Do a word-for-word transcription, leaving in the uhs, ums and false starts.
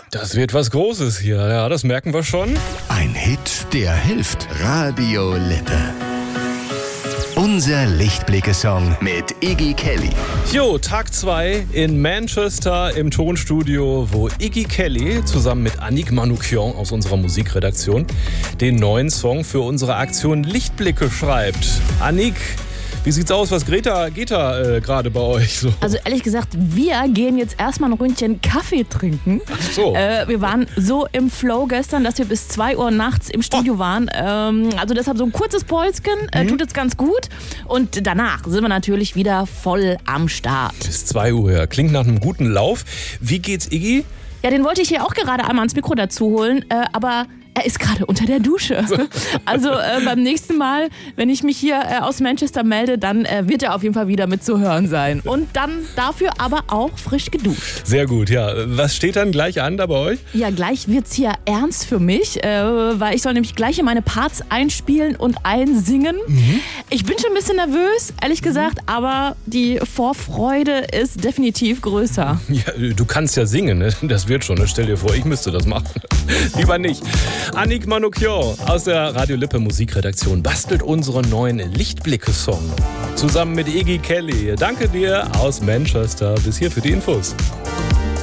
Das wird was Großes hier, ja, das merken wir schon. Ein Hit, der hilft. Radio Lippe. Unser Lichtblicke-Song mit Iggy Kelly. Jo, Tag zwei in Manchester im Tonstudio, wo Iggy Kelly zusammen mit Annick Manoukian aus unserer Musikredaktion den neuen Song für unsere Aktion Lichtblicke schreibt. Annick, wie sieht's aus? Was Greta, geht da äh, gerade bei euch so? Also ehrlich gesagt, wir gehen jetzt erstmal ein Ründchen Kaffee trinken. Ach so. Äh, wir waren so im Flow gestern, dass wir bis zwei Uhr nachts im Studio oh. waren. Ähm, also deshalb so ein kurzes Päuschen, äh, mhm. tut jetzt ganz gut. Und danach sind wir natürlich wieder voll am Start. Bis zwei Uhr, ja. Klingt nach einem guten Lauf. Wie geht's Iggy? Ja, den wollte ich hier auch gerade einmal ans Mikro dazu holen, äh, aber er ist gerade unter der Dusche. Also äh, beim nächsten Mal, wenn ich mich hier äh, aus Manchester melde, dann äh, wird er auf jeden Fall wieder mit zu hören sein. Und dann dafür aber auch frisch geduscht. Sehr gut, ja. Was steht dann gleich an da bei euch? Ja, gleich wird's hier ernst für mich, äh, weil ich soll nämlich gleich in meine Parts einspielen und einsingen. Mhm. Ich bin schon ein bisschen nervös, ehrlich gesagt, aber die Vorfreude ist definitiv größer. Ja, du kannst ja singen, ne? Das wird schon. Stell dir vor, ich müsste das machen. Lieber nicht. Annick Manoukian aus der Radio Lippe Musikredaktion bastelt unseren neuen Lichtblicke-Song. Zusammen mit Iggy Kelly. Danke dir aus Manchester. Bis hier für die Infos.